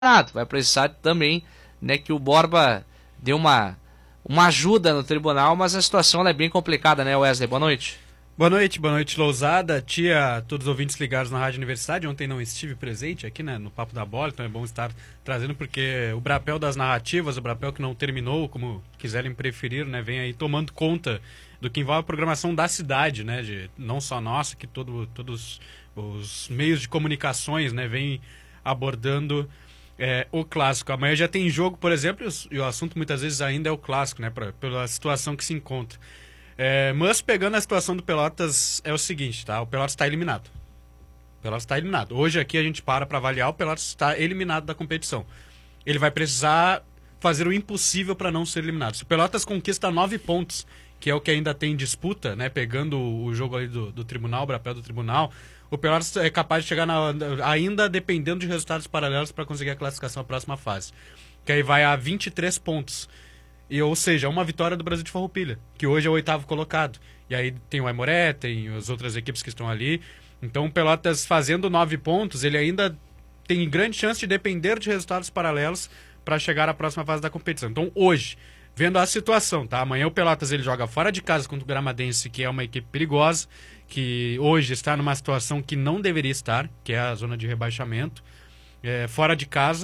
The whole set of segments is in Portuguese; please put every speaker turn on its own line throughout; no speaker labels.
vai precisar também, né, que o Borba dê uma ajuda no tribunal, mas a situação ela é bem complicada, né, Wesley? Boa noite.
Boa noite, Lousada, todos os ouvintes ligados na Rádio Universidade. Ontem não estive presente aqui, né, no Papo da Bola, então é bom estar trazendo, porque o brapel das narrativas, o brapel que não terminou, como quiserem preferir, né, vem aí tomando conta do que envolve a programação da cidade, né, não só nossa, que todos os meios de comunicações, né, vem abordando o clássico. Amanhã já tem jogo, por exemplo, e o assunto muitas vezes ainda é o clássico, né, pela situação que se encontra. Mas pegando a situação do Pelotas, é o seguinte, tá? O Pelotas está eliminado. O Pelotas está eliminado. Hoje aqui a gente para avaliar, o Pelotas está eliminado da competição. Ele vai precisar fazer o impossível para não ser eliminado. Se o Pelotas conquista 9 pontos, que é o que ainda tem disputa, né? Pegando o jogo ali do tribunal, o brapel do tribunal, o Pelotas é capaz de chegar ainda dependendo de resultados paralelos para conseguir a classificação à próxima fase. Que aí vai a 23 pontos. Ou seja, uma vitória do Brasil de Farroupilha, que hoje é o 8º colocado. E aí tem o Aimoré, tem as outras equipes que estão ali. Então o Pelotas fazendo 9 pontos, ele ainda tem grande chance de depender de resultados paralelos para chegar à próxima fase da competição. Então hoje, vendo a situação, tá? Amanhã o Pelotas ele joga fora de casa contra o Gramadense, que é uma equipe perigosa, que hoje está numa situação que não deveria estar, que é a zona de rebaixamento, fora de casa.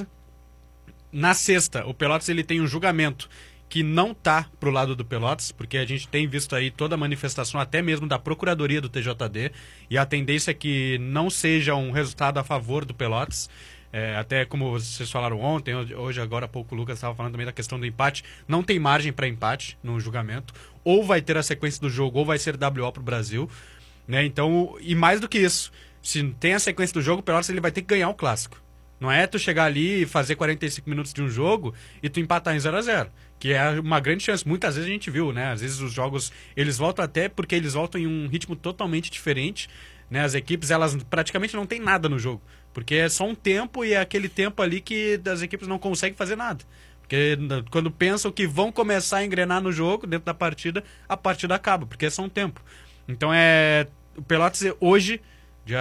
Na sexta, o Pelotas ele tem um julgamento que não tá pro lado do Pelotas, porque a gente tem visto aí toda a manifestação, até mesmo da Procuradoria do TJD, e a tendência é que não seja um resultado a favor do Pelotas. Até como vocês falaram ontem, hoje agora há pouco o Lucas estava falando também da questão do empate, não tem margem para empate no julgamento, ou vai ter a sequência do jogo, ou vai ser WO pro Brasil, né? Então, e mais do que isso, se tem a sequência do jogo, o Pelotas ele vai ter que ganhar o clássico. Não é tu chegar ali e fazer 45 minutos de um jogo e tu empatar em 0-0, que é uma grande chance. Muitas vezes a gente viu, né? Às vezes os jogos, eles voltam até porque eles voltam em um ritmo totalmente diferente, né? As equipes, elas praticamente não tem nada no jogo, porque é só um tempo e é aquele tempo ali que as equipes não conseguem fazer nada. Porque quando pensam que vão começar a engrenar no jogo, dentro da partida, a partida acaba, porque é só um tempo. Então o Pelotas hoje, dia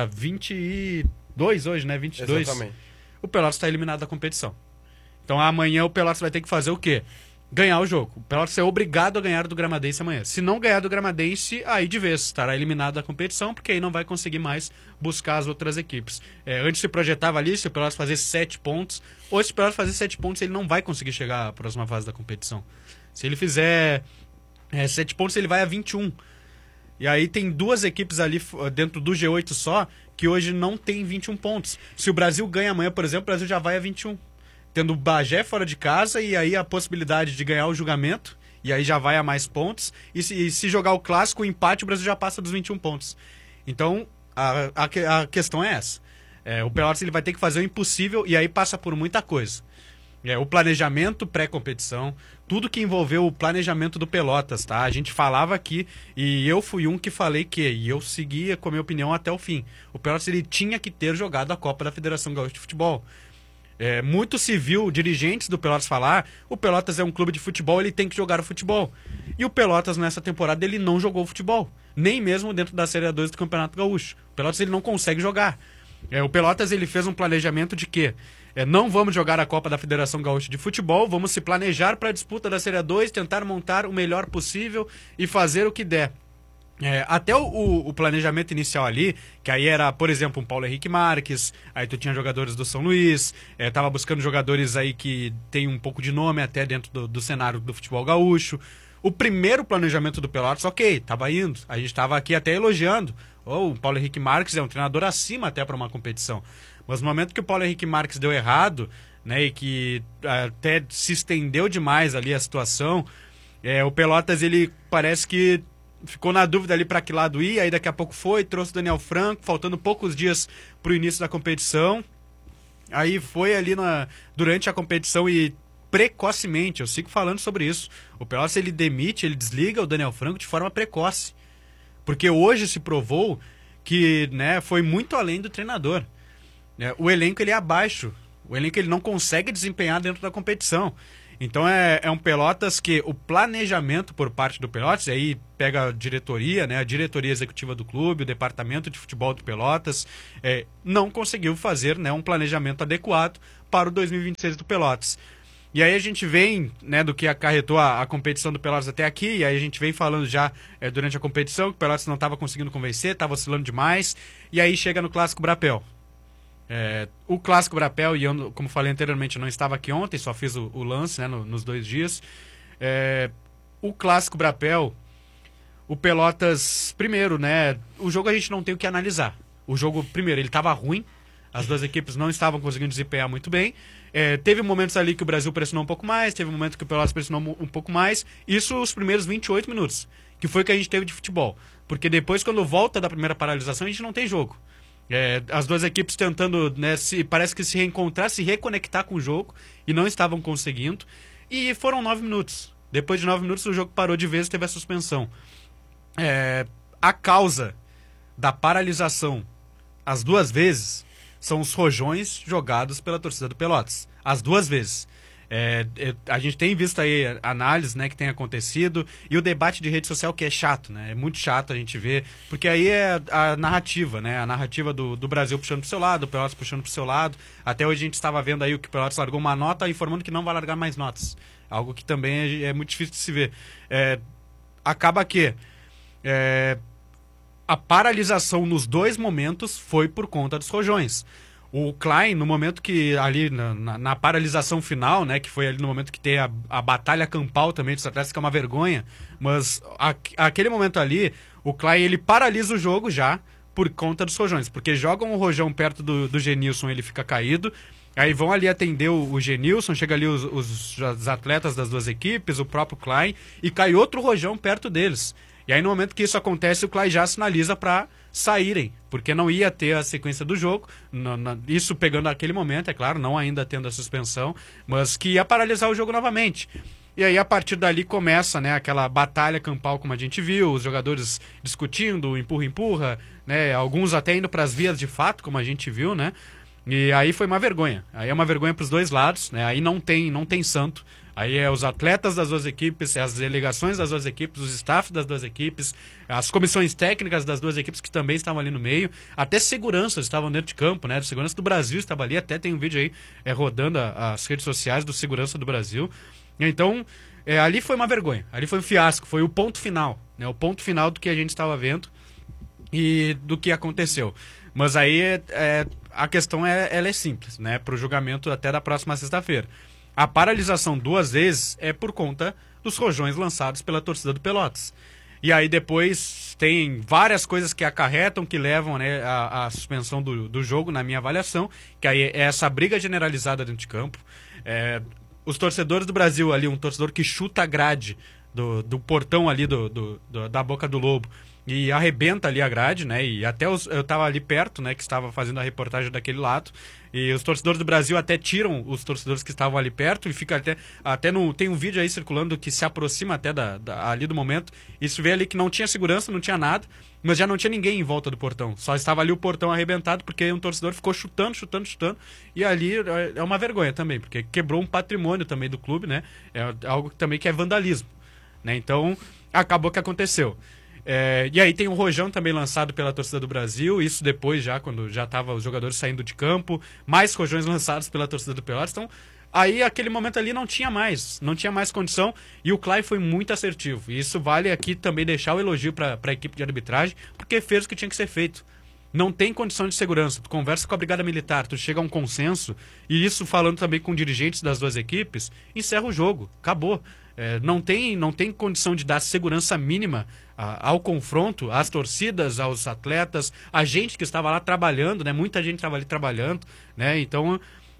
22 hoje, né? 22.
Exatamente.
O Pelotas está eliminado da competição. Então amanhã o Pelotas vai ter que fazer o quê? Ganhar o jogo. O Pelotas é obrigado a ganhar do Gramadense amanhã. Se não ganhar do Gramadense, aí de vez estará eliminado da competição, porque aí não vai conseguir mais buscar as outras equipes. Antes se projetava ali, se o Pelotas fazer 7 pontos, hoje se o Pelotas fazer 7 pontos, ele não vai conseguir chegar à próxima fase da competição. Se ele fizer 7 pontos, ele vai a 21. E aí tem duas equipes ali dentro do G8 só, que hoje não tem 21 pontos. Se o Brasil ganha amanhã, por exemplo, o Brasil já vai a 21. Tendo o Bagé fora de casa e aí a possibilidade de ganhar o julgamento, e aí já vai a mais pontos. E se jogar o clássico, o empate, o Brasil já passa dos 21 pontos. Então, a questão é essa. O Pelotas ele vai ter que fazer o impossível e aí passa por muita coisa. O planejamento pré-competição, tudo que envolveu o planejamento do Pelotas, tá? A gente falava aqui, e eu fui um que falei e eu seguia com a minha opinião até o fim. O Pelotas ele tinha que ter jogado a Copa da Federação Gaúcha de Futebol. Muito se viu dirigentes do Pelotas falar, o Pelotas é um clube de futebol, ele tem que jogar o futebol. E o Pelotas nessa temporada ele não jogou o futebol, nem mesmo dentro da Série A2 do Campeonato Gaúcho. O Pelotas ele não consegue jogar. O Pelotas ele fez um planejamento de que não vamos jogar a Copa da Federação Gaúcha de Futebol, vamos se planejar para a disputa da Série A2, tentar montar o melhor possível e fazer o que der. Até o planejamento inicial ali, que aí era, por exemplo, um Paulo Henrique Marques, aí tu tinha jogadores do São Luís, tava buscando jogadores aí que tem um pouco de nome até dentro do cenário do futebol gaúcho. O primeiro planejamento do Pelotas, ok, tava indo, a gente tava aqui até elogiando. O Paulo Henrique Marques é um treinador acima até para uma competição. Mas no momento que o Paulo Henrique Marques deu errado, né, e que até se estendeu demais ali a situação, o Pelotas ele parece que ficou na dúvida ali para que lado ir, aí daqui a pouco trouxe o Daniel Franco, faltando poucos dias para o início da competição. Aí foi ali durante a competição e precocemente, eu sigo falando sobre isso, o Pelotas ele demite, ele desliga o Daniel Franco de forma precoce. Porque hoje se provou que, né, foi muito além do treinador. O elenco ele é abaixo, o elenco ele não consegue desempenhar dentro da competição. Então é um Pelotas que o planejamento por parte do Pelotas, aí pega a diretoria, né, a diretoria executiva do clube, o departamento de futebol do Pelotas, não conseguiu fazer, né, um planejamento adequado para o 2026 do Pelotas. E aí a gente vem, né, do que acarretou a competição do Pelotas até aqui, e aí a gente vem falando já durante a competição que o Pelotas não estava conseguindo convencer, estava oscilando demais, e aí chega no Clássico Brapel. O Clássico Brapel, e eu, como falei anteriormente, eu não estava aqui ontem, só fiz o lance, né, nos 2 dias. O Clássico Brapel, o Pelotas, primeiro, né, o jogo a gente não tem o que analisar. O jogo, primeiro, ele estava ruim, as duas equipes não estavam conseguindo desempenhar muito bem. Teve momentos ali que o Brasil pressionou um pouco mais, teve momentos que o Pelotas pressionou um pouco mais. Isso os primeiros 28 minutos, que foi o que a gente teve de futebol. Porque depois, quando volta da primeira paralisação, a gente não tem jogo. As duas equipes tentando, né, parece que se reencontrar, se reconectar com o jogo, e não estavam conseguindo. E foram 9 minutos. Depois de 9 minutos, o jogo parou de vez e teve a suspensão. A causa da paralisação, as 2 vezes, são os rojões jogados pela torcida do Pelotas. As 2 vezes. A gente tem visto aí análises, né, que tem acontecido, e o debate de rede social que é chato, né? É muito chato a gente ver, porque aí é a narrativa, né? A narrativa do Brasil puxando pro seu lado, o Pelotas puxando pro seu lado. Até hoje a gente estava vendo aí o que o Pelotas largou uma nota informando que não vai largar mais notas. Algo que também é muito difícil de se ver. Acaba que a paralisação nos 2 momentos foi por conta dos rojões. O Klein, no momento que ali na paralisação final, né, que foi ali no momento que tem a batalha campal também dos atletas, que é uma vergonha, mas aquele momento ali, o Klein, ele paralisa o jogo já por conta dos rojões, porque jogam o rojão perto do Genilson, ele fica caído, aí vão ali atender o Genilson, chega ali os atletas das 2 equipes, o próprio Klein, e cai outro rojão perto deles. E aí no momento que isso acontece, o Klein já sinaliza para saírem, porque não ia ter a sequência do jogo, isso pegando aquele momento, é claro, não ainda tendo a suspensão, mas que ia paralisar o jogo novamente. E aí a partir dali começa, né, aquela batalha campal como a gente viu, os jogadores discutindo, empurra, né, alguns até indo para as vias de fato, como a gente viu, né, e aí foi uma vergonha, aí é uma vergonha para os 2 lados, né, aí não tem santo. Aí os atletas das 2 equipes, as delegações das 2 equipes, os staffs das 2 equipes, as comissões técnicas das 2 equipes que também estavam ali no meio, até seguranças estavam dentro de campo, né? A segurança do Brasil estava ali, até tem um vídeo aí rodando as redes sociais do segurança do Brasil. Então, ali foi uma vergonha, ali foi um fiasco, foi o ponto final, né? O ponto final do que a gente estava vendo e do que aconteceu. Mas aí a questão ela é simples, né? Para o julgamento até da próxima sexta-feira. A paralisação 2 vezes é por conta dos rojões lançados pela torcida do Pelotas. E aí depois tem várias coisas que acarretam, que levam, né, a suspensão do jogo, na minha avaliação, que aí é essa briga generalizada dentro de campo. Os torcedores do Brasil ali, um torcedor que chuta a grade do portão ali da Boca do Lobo e arrebenta ali a grade, né? E até eu estava ali perto, né? Que estava fazendo a reportagem daquele lado. E os torcedores do Brasil até tiram os torcedores que estavam ali perto e fica até tem um vídeo aí circulando que se aproxima até ali do momento. Isso vê ali que não tinha segurança, não tinha nada, mas já não tinha ninguém em volta do portão. Só estava ali o portão arrebentado porque um torcedor ficou chutando. E ali é uma vergonha também, porque quebrou um patrimônio também do clube, né? É algo também que é vandalismo, né? Então, acabou que aconteceu. E aí tem um rojão também lançado pela torcida do Brasil, isso depois já, quando já estavam os jogadores saindo de campo, mais rojões lançados pela torcida do Pelotas, então aí aquele momento ali não tinha mais condição, e o Klein foi muito assertivo, e isso vale aqui também deixar o elogio para a equipe de arbitragem, porque fez o que tinha que ser feito. Não tem condição de segurança, tu conversa com a Brigada Militar, tu chega a um consenso, e isso falando também com dirigentes das 2 equipes, encerra o jogo, acabou. Não tem condição de dar segurança mínima ao confronto, às torcidas, aos atletas, a gente que estava lá trabalhando, né? Muita gente estava ali trabalhando, né? Então,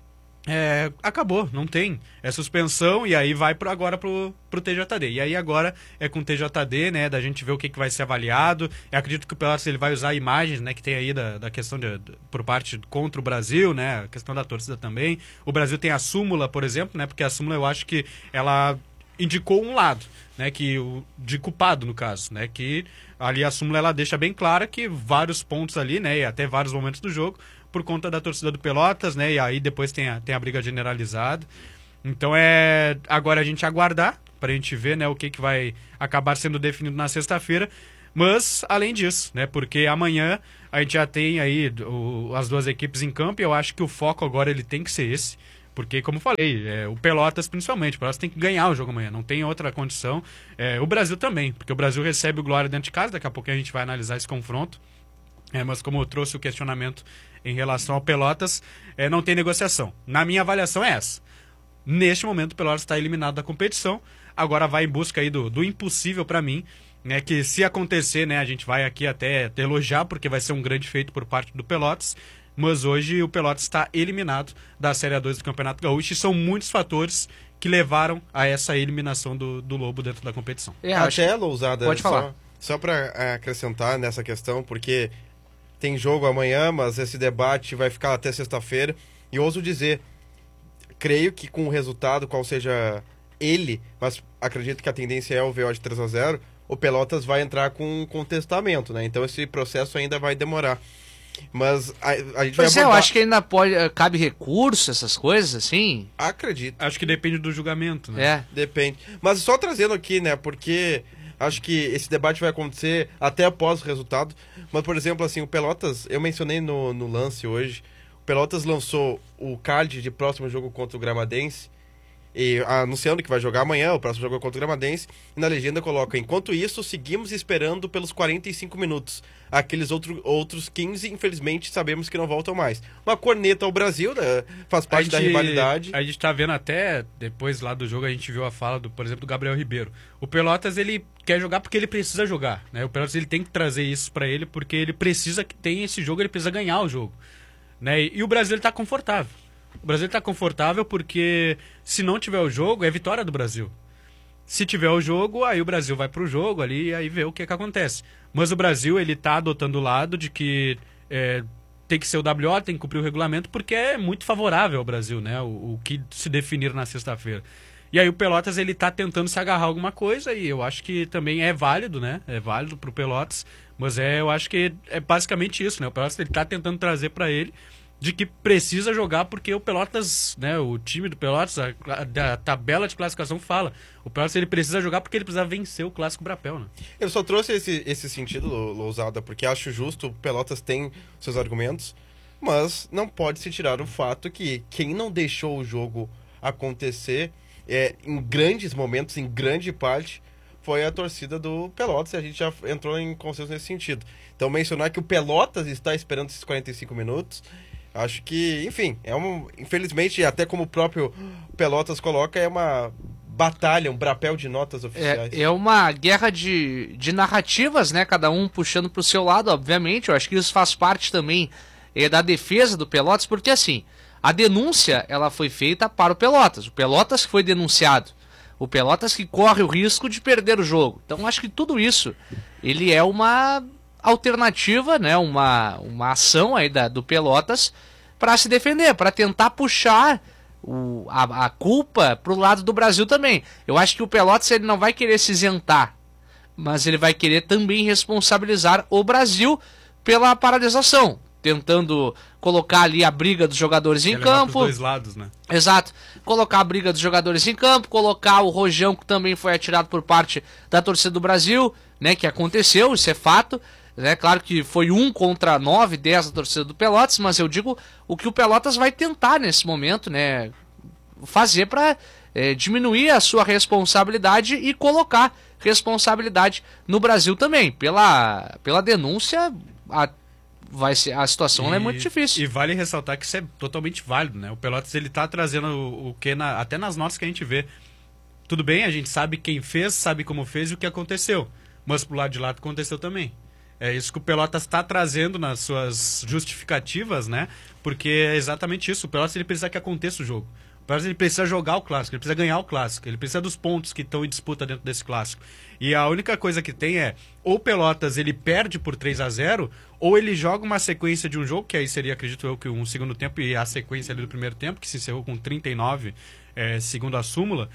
acabou, não tem. É suspensão e aí vai agora pro TJD. E aí agora é com o TJD, né? Da gente ver o que vai ser avaliado. Eu acredito que o Pelotas ele vai usar imagens, né? Que tem aí da questão por parte contra o Brasil, né? A questão da torcida também. O Brasil tem a súmula, por exemplo, né? Porque a súmula eu acho que ela indicou um lado, né, de culpado no caso, né, que ali a súmula ela deixa bem clara que vários pontos ali, né, e até vários momentos do jogo, por conta da torcida do Pelotas, né, e aí depois tem a briga generalizada, Então agora a gente aguardar para a gente ver, né, o que vai acabar sendo definido na sexta-feira. Mas, além disso, né, porque amanhã a gente já tem aí as duas equipes em campo e eu acho que o foco agora ele tem que ser esse. Porque, como falei, o Pelotas principalmente, o Pelotas tem que ganhar o jogo amanhã, não tem outra condição. O Brasil também, porque o Brasil recebe o Glória dentro de casa, daqui a pouco a gente vai analisar esse confronto. Mas como eu trouxe o questionamento em relação ao Pelotas, não tem negociação. Na minha avaliação é essa. Neste momento o Pelotas está eliminado da competição, agora vai em busca aí do impossível para mim, né, que se acontecer, né, a gente vai aqui até elogiar, porque vai ser um grande feito por parte do Pelotas, mas hoje o Pelotas está eliminado da Série A2 do Campeonato Gaúcho e são muitos fatores que levaram a essa eliminação do Lobo dentro da competição.
Até, Lousada,
pode falar.
Só para acrescentar nessa questão, porque tem jogo amanhã, mas esse debate vai ficar até sexta-feira, e ouso dizer, creio que com o resultado, qual seja ele, mas acredito que a tendência é o VO de 3-0, o Pelotas vai entrar com um contestamento, né? Então esse processo ainda vai demorar. Mas a gente vai abordar...
eu acho que ainda cabe recurso, essas coisas, assim.
Acredito.
Acho que depende do julgamento, né?
Depende. Mas só trazendo aqui, né? Porque acho que esse debate vai acontecer até após o resultado. Mas, por exemplo, assim, o Pelotas, eu mencionei no lance hoje, o Pelotas lançou o card de próximo jogo contra o Gramadense, e anunciando que vai jogar amanhã, o próximo jogo é contra o Gramadense, e na legenda coloca: enquanto isso, seguimos esperando pelos 45 minutos. Aqueles outros 15, infelizmente, sabemos que não voltam mais. Uma corneta ao Brasil, né? Faz parte da rivalidade.
A gente tá vendo até, depois lá do jogo, a gente viu a fala, por exemplo, do Gabriel Ribeiro. O Pelotas, ele quer jogar porque ele precisa jogar, né? O Pelotas, ele tem que trazer isso pra ele, porque ele precisa que tenha esse jogo, ele precisa ganhar o jogo, né? E o Brasil, ele tá confortável. O Brasil está confortável porque se não tiver o jogo, é vitória do Brasil. Se tiver o jogo, aí o Brasil vai pro jogo ali e aí vê o que acontece. Mas o Brasil, ele tá adotando o lado de que tem que ser o WO, tem que cumprir o regulamento, porque é muito favorável ao Brasil, né? O que se definir na sexta-feira. E aí o Pelotas, ele tá tentando se agarrar a alguma coisa e eu acho que também é válido, né? É válido pro Pelotas, mas eu acho que é basicamente isso, né? O Pelotas, ele tá tentando trazer para ele de que precisa jogar porque o Pelotas, né, o time do Pelotas, a tabela de classificação fala, o Pelotas ele precisa jogar porque ele precisa vencer o Clássico Brapel, né?
Eu só trouxe esse sentido, Lousada, porque acho justo, o Pelotas tem seus argumentos, mas não pode se tirar o fato que quem não deixou o jogo acontecer em grandes momentos, em grande parte, foi a torcida do Pelotas, e a gente já entrou em consenso nesse sentido. Então mencionar que o Pelotas está esperando esses 45 minutos, acho que, enfim, infelizmente, até como o próprio Pelotas coloca, é uma batalha, um brapel de notas oficiais.
É uma guerra de narrativas, né? Cada um puxando pro seu lado, obviamente. Eu acho que isso faz parte também da defesa do Pelotas, porque assim, a denúncia ela foi feita para o Pelotas que foi denunciado. O Pelotas que corre o risco de perder o jogo. Então acho que tudo isso, ele é uma alternativa, né, uma ação aí do Pelotas para se defender, para tentar puxar a culpa pro lado do Brasil também. Eu acho que o Pelotas ele não vai querer se isentar, mas ele vai querer também responsabilizar o Brasil pela paralisação, tentando colocar ali a briga dos jogadores em campo.
Dos dois lados, né?
Exato. Colocar a briga dos jogadores em campo, colocar o rojão que também foi atirado por parte da torcida do Brasil, né, que aconteceu, isso é fato. É claro que foi 1 contra 9, 10 da torcida do Pelotas, mas eu digo o que o Pelotas vai tentar nesse momento, né, fazer para diminuir a sua responsabilidade e colocar responsabilidade no Brasil também. Pela denúncia, a situação é muito difícil.
E vale ressaltar que isso é totalmente válido, né? O Pelotas ele tá trazendo o que até nas notas que a gente vê. Tudo bem, a gente sabe quem fez, sabe como fez e o que aconteceu, mas pro lado de lá aconteceu também. É isso que o Pelotas está trazendo nas suas justificativas, né? Porque é exatamente isso. O Pelotas ele precisa que aconteça o jogo. O Pelotas ele precisa jogar o Clássico, ele precisa ganhar o Clássico, ele precisa dos pontos que estão em disputa dentro desse Clássico. E a única coisa que tem ou o Pelotas ele perde por 3-0, ou ele joga uma sequência de um jogo, que aí seria, acredito eu, que um segundo tempo e a sequência ali do primeiro tempo, que se encerrou com 39, segundo a súmula,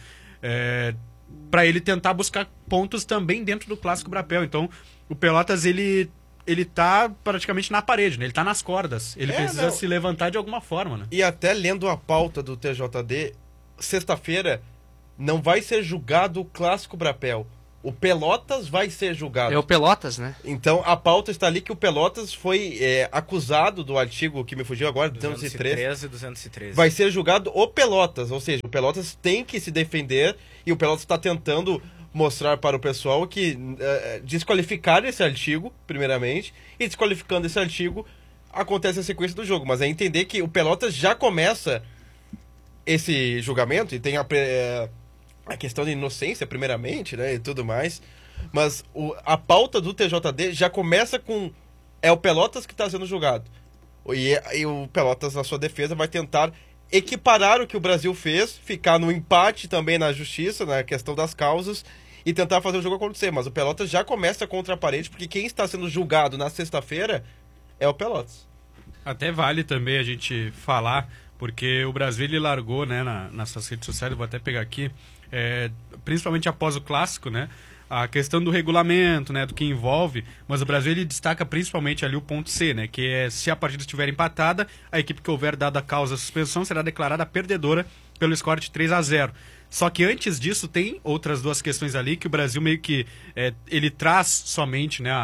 para ele tentar buscar pontos também dentro do Clássico Brapel. Então, o Pelotas, ele tá praticamente na parede, né? Ele tá nas cordas. Ele precisa se levantar de alguma forma, né?
E até lendo a pauta do TJD, sexta-feira não vai ser julgado o Clássico Brapel. O Pelotas vai ser julgado.
É o Pelotas, né?
Então, a pauta está ali que o Pelotas foi acusado do artigo que me fugiu agora,
213 e 213.
Vai ser julgado o Pelotas, ou seja, o Pelotas tem que se defender e o Pelotas está tentando mostrar para o pessoal que desqualificar esse artigo, primeiramente, e desqualificando esse artigo, acontece a sequência do jogo. Mas é entender que o Pelotas já começa esse julgamento e tem a questão de inocência, primeiramente, né, e tudo mais. Mas a pauta do TJD já começa com... É o Pelotas que está sendo julgado. E o Pelotas, na sua defesa, vai tentar equiparar o que o Brasil fez, ficar no empate também na justiça, na questão das causas, e tentar fazer o jogo acontecer. Mas o Pelotas já começa contra a parede, porque quem está sendo julgado na sexta-feira é o Pelotas.
Até vale também a gente falar, porque o Brasil ele largou, né, nas suas redes sociais, eu vou até pegar aqui, principalmente após o Clássico, né, a questão do regulamento, né, do que envolve, mas o Brasil ele destaca principalmente ali o ponto C, né, que é se a partida estiver empatada, a equipe que houver dado a causa à suspensão será declarada perdedora pelo score de 3-0. Só que antes disso tem outras duas questões ali que o Brasil meio que ele traz somente, né,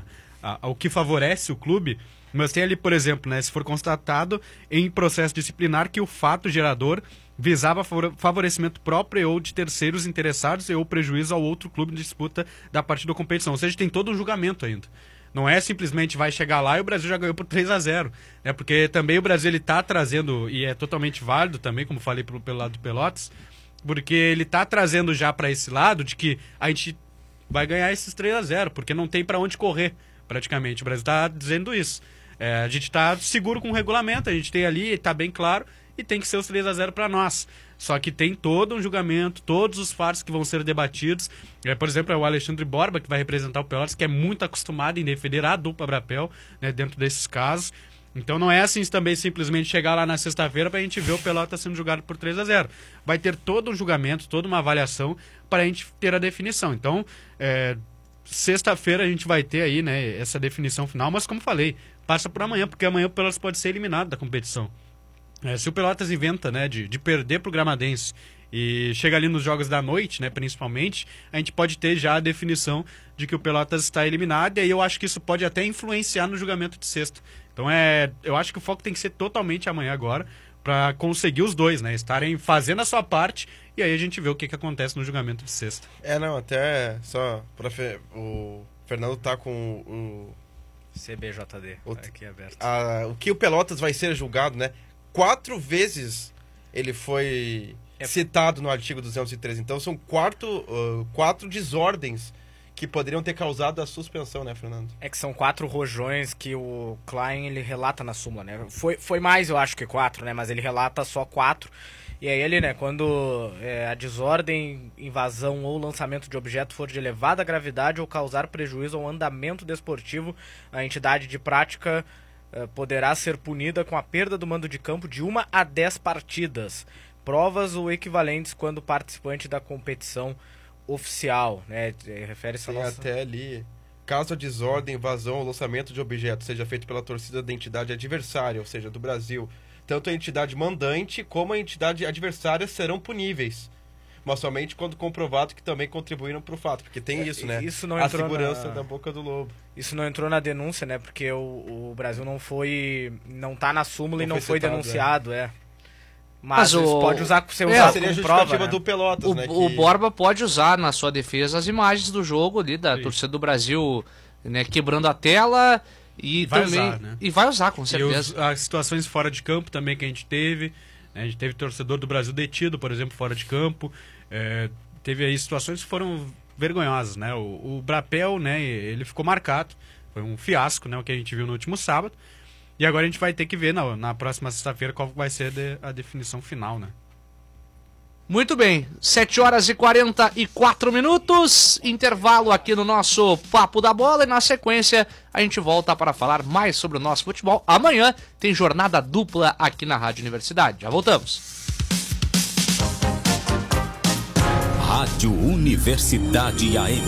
o que favorece o clube, mas tem ali, por exemplo, né, se for constatado em processo disciplinar que o fato gerador visava favorecimento próprio ou de terceiros interessados e ou prejuízo ao outro clube de disputa da partida ou competição. Ou seja, tem todo um julgamento ainda. Não é simplesmente vai chegar lá e o Brasil já ganhou por 3-0. Né? Porque também o Brasil está trazendo, e é totalmente válido também, como falei pelo lado do Pelotas, porque ele está trazendo já para esse lado de que a gente vai ganhar esses 3-0, porque não tem para onde correr, praticamente. O Brasil está dizendo isso. A gente está seguro com o regulamento, a gente tem ali, está bem claro, e tem que ser os 3-0 para nós. Só que tem todo um julgamento, todos os fatos que vão ser debatidos. Por exemplo, é o Alexandre Borba, que vai representar o Pelotas, que é muito acostumado em defender a dupla Brapel, né, dentro desses casos. Então não é assim também simplesmente chegar lá na sexta-feira para a gente ver o Pelotas sendo julgado por 3-0. Vai ter todo um julgamento, toda uma avaliação para a gente ter a definição. Então, sexta-feira a gente vai ter aí, né, essa definição final, mas como falei, passa por amanhã, porque amanhã o Pelotas pode ser eliminado da competição. Se o Pelotas inventa, né, de perder para o Gramadense e chega ali nos jogos da noite, né, principalmente, a gente pode ter já a definição de que o Pelotas está eliminado, e aí eu acho que isso pode até influenciar no julgamento de sexta. Então eu acho que o foco tem que ser totalmente amanhã agora, para conseguir os dois, né, estarem fazendo a sua parte, e aí a gente vê o que acontece no julgamento de sexta.
Até só para o Fernando tá com o
CBJD aqui aberto.
O que o Pelotas vai ser julgado, né? 4 vezes ele foi citado no artigo 213. Então são 4 desordens que poderiam ter causado a suspensão, né, Fernando? É
que são 4 rojões que o Klein ele relata na súmula, né? Foi mais, eu acho, que 4, né? Mas ele relata só 4. E aí ele, né, quando a desordem, invasão ou lançamento de objeto for de elevada gravidade ou causar prejuízo ao andamento desportivo, a entidade de prática poderá ser punida com a perda do mando de campo de 1 a 10 partidas, provas ou equivalentes quando participante da competição oficial, né? Refere-se a nossa...
até ali, caso a desordem, invasão ou lançamento de objeto seja feito pela torcida da entidade adversária, ou seja, do Brasil, tanto a entidade mandante como a entidade adversária serão puníveis, mas somente quando comprovado que também contribuíram para o fato, porque tem isso, né?
Isso não
a
entrou
segurança da boca do lobo.
Isso não entrou na denúncia, né? Porque o Brasil não tá na súmula e não foi denunciado, Mas isso pode ser usado
seria
como prova, né?
do Pelotas, né?
O Borba pode usar na sua defesa as imagens do jogo ali, da torcida do Brasil, né, quebrando a tela e
vai
também...
usar, né?
E vai usar, com certeza.
E as situações fora de campo também que a gente teve, né? A gente teve torcedor do Brasil detido, por exemplo, fora de campo. Teve aí situações que foram vergonhosas, né? O Brapel, né, ele ficou marcado. Foi um fiasco, né, o que a gente viu no último sábado. E agora a gente vai ter que ver na próxima sexta-feira qual vai ser a definição final, né?
Muito bem, 7h44, intervalo aqui no nosso Papo da Bola, e na sequência a gente volta para falar mais sobre o nosso futebol. Amanhã tem jornada dupla aqui na Rádio Universidade. Já voltamos.
Rádio Universidade AM,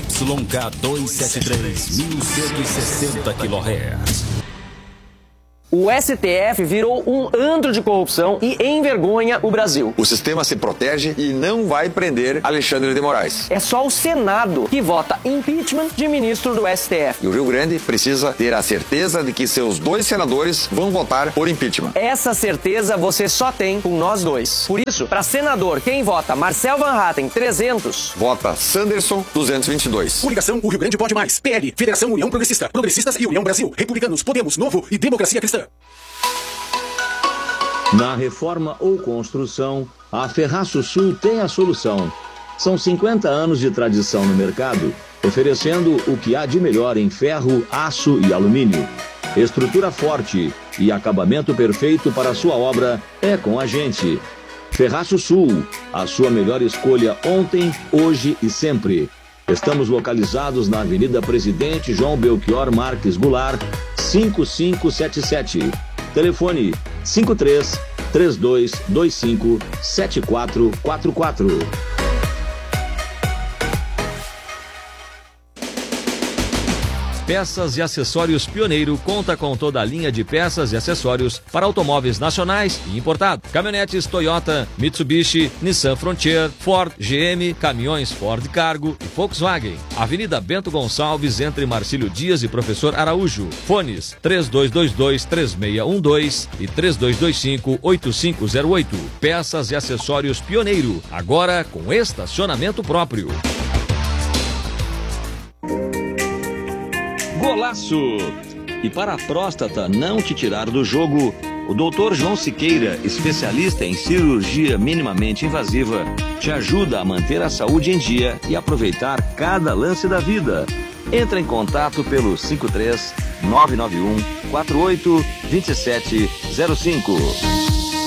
CYK 273, 1160 kHz.
O STF virou um antro de corrupção e envergonha o Brasil.
O sistema se protege e não vai prender Alexandre de Moraes.
É só o Senado que vota impeachment de ministro do STF.
E o Rio Grande precisa ter a certeza de que seus 2 senadores vão votar por impeachment.
Essa certeza você só tem com nós 2. Por isso, para senador, quem vota Marcel Van Hatten, 300.
Vota Sanderson, 222.
Coligação O Rio Grande Pode Mais. PL, Federação União Progressista, Progressistas e União Brasil, Republicanos, Podemos, Novo e Democracia Cristã.
Na reforma ou construção, a Ferraço Sul tem a solução. São 50 anos de tradição no mercado, oferecendo o que há de melhor em ferro, aço e alumínio. Estrutura forte e acabamento perfeito para a sua obra é com a gente. Ferraço Sul, a sua melhor escolha ontem, hoje e sempre. Estamos localizados na Avenida Presidente João Belchior Marques Goulart, 5577. Telefone 53-3225-7444.
Peças e Acessórios Pioneiro conta com toda a linha de peças e acessórios para automóveis nacionais e importados. Caminhonetes Toyota, Mitsubishi, Nissan Frontier, Ford, GM, caminhões Ford Cargo e Volkswagen. Avenida Bento Gonçalves, entre Marcílio Dias e Professor Araújo. Fones 3222-3612 e 3225-8508. Peças e Acessórios Pioneiro, agora com estacionamento próprio.
Golaço! E para a próstata não te tirar do jogo, o Dr. João Siqueira, especialista em cirurgia minimamente invasiva, te ajuda a manter a saúde em dia e aproveitar cada lance da vida. Entra em contato pelo 53 991 48 2705.